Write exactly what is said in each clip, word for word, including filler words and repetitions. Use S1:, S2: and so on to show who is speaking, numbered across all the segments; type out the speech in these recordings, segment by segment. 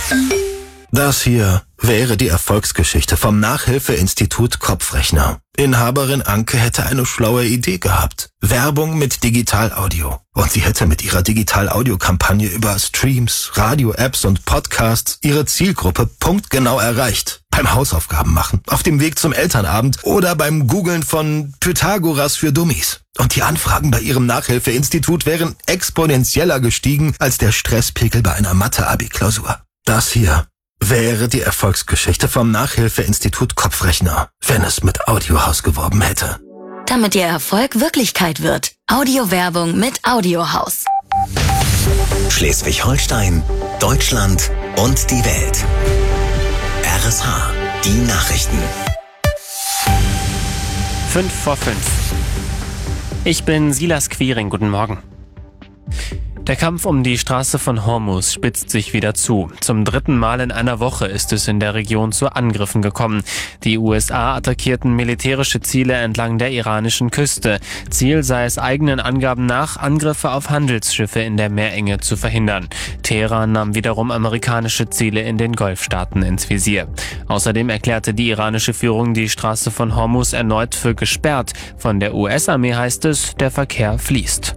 S1: Das hier wäre die Erfolgsgeschichte vom Nachhilfeinstitut Kopfrechner. Inhaberin Anke hätte eine schlaue Idee gehabt. Werbung mit Digital-Audio. Und sie hätte mit ihrer Digital-Audio-Kampagne über Streams, Radio-Apps und Podcasts ihre Zielgruppe punktgenau erreicht. Beim Hausaufgaben machen, auf dem Weg zum Elternabend oder beim Googlen von Pythagoras für Dummies. Und die Anfragen bei ihrem Nachhilfeinstitut wären exponentieller gestiegen als der Stresspegel bei einer Mathe-Abi-Klausur. Das hier wäre die Erfolgsgeschichte vom Nachhilfeinstitut Kopfrechner, wenn es mit Audiohaus geworben hätte.
S2: Damit Ihr Erfolg Wirklichkeit wird. Audiowerbung mit Audiohaus.
S3: Schleswig-Holstein, Deutschland und die Welt. R S H, die Nachrichten.
S4: Fünf vor fünf. Ich bin Silas Quiring, guten Morgen. Der Kampf um die Straße von Hormuz spitzt sich wieder zu. Zum dritten Mal in einer Woche ist es in der Region zu Angriffen gekommen. Die U S A attackierten militärische Ziele entlang der iranischen Küste. Ziel sei es eigenen Angaben nach, Angriffe auf Handelsschiffe in der Meerenge zu verhindern. Teheran nahm wiederum amerikanische Ziele in den Golfstaaten ins Visier. Außerdem erklärte die iranische Führung die Straße von Hormuz erneut für gesperrt. Von der U S-Armee heißt es, der Verkehr fließt.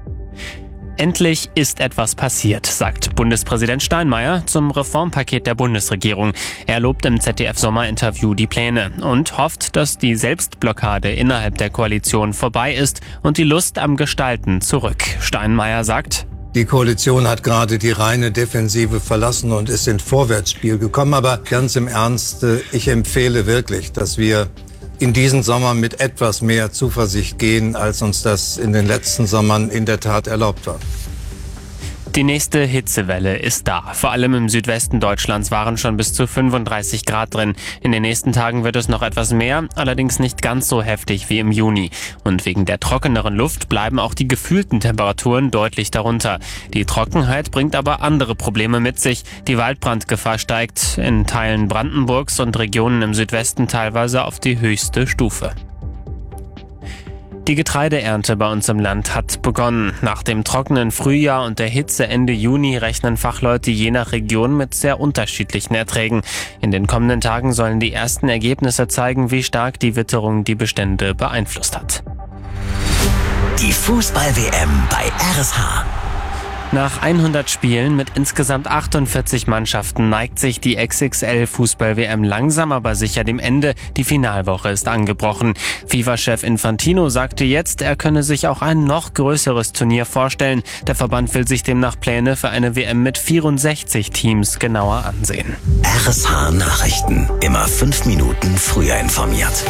S4: Endlich ist etwas passiert, sagt Bundespräsident Steinmeier zum Reformpaket der Bundesregierung. Er lobt im Z D F-Sommerinterview die Pläne und hofft, dass die Selbstblockade innerhalb der Koalition vorbei ist und die Lust am Gestalten zurück. Steinmeier sagt:
S5: Die Koalition hat gerade die reine Defensive verlassen und ist ins Vorwärtsspiel gekommen. Aber ganz im Ernst, ich empfehle wirklich, dass wir in diesen Sommer mit etwas mehr Zuversicht gehen, als uns das in den letzten Sommern in der Tat erlaubt war.
S4: Die nächste Hitzewelle ist da. Vor allem im Südwesten Deutschlands waren schon bis zu fünfunddreißig Grad drin. In den nächsten Tagen wird es noch etwas mehr, allerdings nicht ganz so heftig wie im Juni. Und wegen der trockeneren Luft bleiben auch die gefühlten Temperaturen deutlich darunter. Die Trockenheit bringt aber andere Probleme mit sich. Die Waldbrandgefahr steigt in Teilen Brandenburgs und Regionen im Südwesten teilweise auf die höchste Stufe. Die Getreideernte bei uns im Land hat begonnen. Nach dem trockenen Frühjahr und der Hitze Ende Juni rechnen Fachleute je nach Region mit sehr unterschiedlichen Erträgen. In den kommenden Tagen sollen die ersten Ergebnisse zeigen, wie stark die Witterung die Bestände beeinflusst hat.
S3: Die Fußball-W M bei R S H.
S4: Nach hundert Spielen mit insgesamt achtundvierzig Mannschaften neigt sich die X X L-Fußball-W M langsam aber sicher dem Ende. Die Finalwoche ist angebrochen. FIFA-Chef Infantino sagte jetzt, er könne sich auch ein noch größeres Turnier vorstellen. Der Verband will sich demnach Pläne für eine W M mit vierundsechzig Teams genauer ansehen.
S3: R S H Nachrichten. Immer fünf Minuten früher informiert.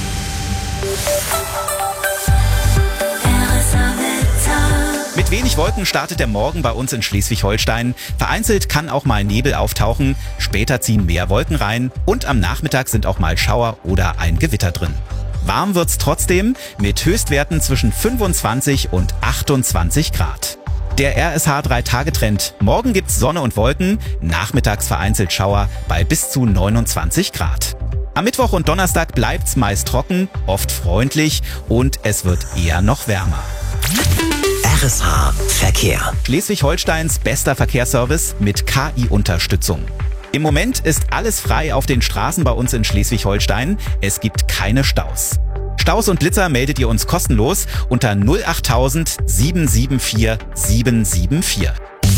S6: Mit wenig Wolken startet der Morgen bei uns in Schleswig-Holstein. Vereinzelt kann auch mal Nebel auftauchen, später ziehen mehr Wolken rein und am Nachmittag sind auch mal Schauer oder ein Gewitter drin. Warm wird's trotzdem mit Höchstwerten zwischen fünfundzwanzig und achtundzwanzig Grad. Der R S H drei Tage Trend. Morgen gibt's Sonne und Wolken, nachmittags vereinzelt Schauer bei bis zu neunundzwanzig Grad. Am Mittwoch und Donnerstag bleibt's meist trocken, oft freundlich und es wird eher noch wärmer.
S3: R S H Verkehr.
S6: Schleswig-Holsteins bester Verkehrsservice mit K I-Unterstützung. Im Moment ist alles frei auf den Straßen bei uns in Schleswig-Holstein. Es gibt keine Staus. Staus und Blitzer meldet ihr uns kostenlos unter null acht null null sieben sieben vier sieben sieben vier.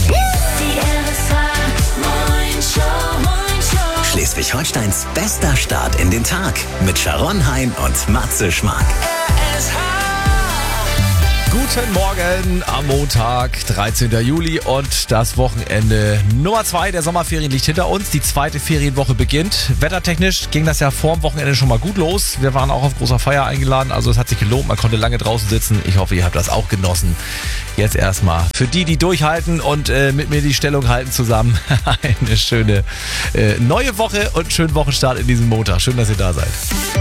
S3: Schleswig-Holsteins bester Start in den Tag mit Sharon Hein und Matze Schmark.
S7: Guten Morgen am Montag, dreizehnten Juli und das Wochenende Nummer zwei der Sommerferien liegt hinter uns. Die zweite Ferienwoche beginnt. Wettertechnisch ging das ja vor dem Wochenende schon mal gut los. Wir waren auch auf großer Feier eingeladen, also es hat sich gelohnt. Man konnte lange draußen sitzen. Ich hoffe, ihr habt das auch genossen. Jetzt erstmal für die, die durchhalten und äh, mit mir die Stellung halten zusammen. Eine schöne äh, neue Woche und schönen Wochenstart in diesem Montag. Schön, dass ihr da seid.